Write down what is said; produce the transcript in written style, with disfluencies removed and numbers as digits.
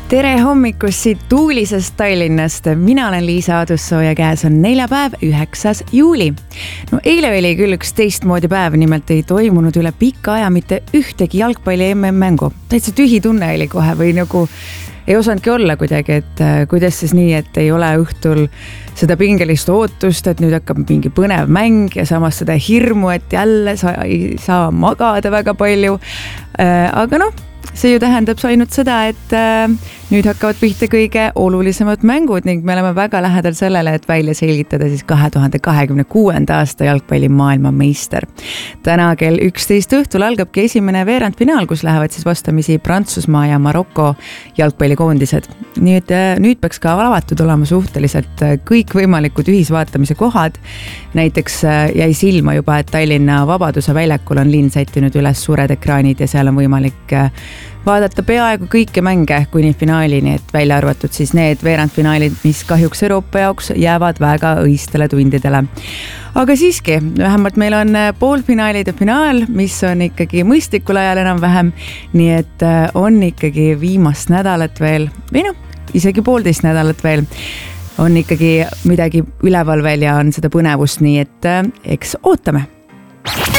Tere hommikust siit tuulisest Tallinnast. Mina olen Liisa Adussoo ja käes on neljapäev, 9. juuli. No eile oli küll üks teistmoodi päev, nimelt ei toimunud üle pika aja mitte ühtegi jalgpalli MM-mängu. Täitsa tühi tunne oli kohe või nagu ei osanudki olla kuidagi, et kuidas siis nii, et ei ole õhtul seda pingelist ootust, et nüüd hakkab mingi põnev mäng ja samas seda hirmu, et jälle sa ei saa magada väga palju. Aga noh, see ju tähendab ainult seda, et nüüd hakkavad pihta kõige olulisemad mängud ning me oleme väga lähedal sellele, et välja selgitada siis 2026. aasta jalgpalli maailmameister. Täna kell 11 õhtul algabki esimene veerandfinaal, kus lähevad siis vastamisi Prantsusmaa ja Maroko jalgpallikoondised. Nüüd peaks ka avatud olema suhteliselt kõik võimalikud ühisvaatamise kohad. Näiteks jäi silma juba, et Tallinna Vabaduse väljakul on linn sättinud üles suured ekraanid ja seal on võimalik vaadata peaaegu kõiki mänge kuni finaalini, et välja arvatud siis need veerandfinaalid, mis kahjuks Euroopa jaoks jäävad väga õistele tundidele. Aga siiski, vähemalt meil on poolfinaalid ja finaal, mis on ikkagi mõistlikul ajal enam vähem, nii et on ikkagi viimast nädalat veel, või noh, isegi 1,5 nädalat veel, on ikkagi midagi üleval veel ja on seda põnevust, nii et eks ootame.